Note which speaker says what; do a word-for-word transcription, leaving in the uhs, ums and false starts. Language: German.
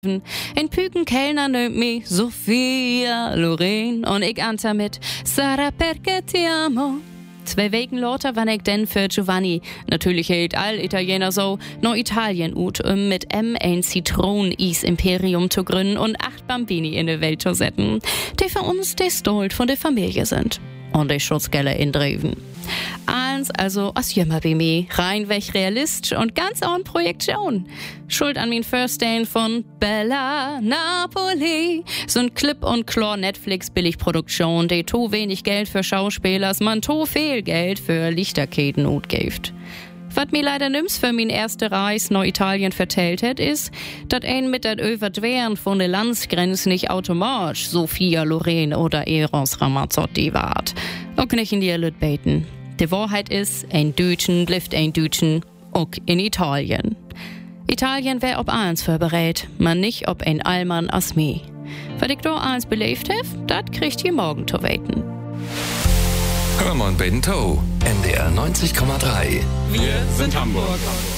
Speaker 1: Ein Püken Kellner nennt mich Sophia Loren und ich anta mit Sara perché ti amo. Zwei Wochen lauter wann ich denn für Giovanni, natürlich hält all Italiener so, noch Italien ut, um mit M ein Zitronen-Is-Imperium zu gründen und acht Bambini in die Welt zu setzen, die für uns die Stolz von der Familie sind. Und die Schutzgelder indreven. Eins also als jümmer wie mir, reinweg realistisch und ganz ohne Projektion. Schuld an mein First Day von Bella Napoli. So ein Clip- und Chlor-Netflix-Billigproduktion, die to wenig Geld für Schauspielers, man to viel Geld für Lichterketen utgibt. Was mir leider nimm's für mein erste Reis nach Italien vertellt hat, ist, dass ein mit dat Überdwehren von der Landsgrenze nicht automatisch Sophia Loren oder Eros Ramazzotti wart. Auch nicht in die Lüt beten. Die Wahrheit ist, ein Deutschen blifft ein Deutschen, auch in Italien. Italien wär ob eins vorberät, man nicht ob ein Allmann as mir. Was ich da eins belebt hef, dat kriegt ihr morgen zu weten.
Speaker 2: Hörmann Bento, M D R neunzig Komma drei.
Speaker 3: Wir sind Hamburg.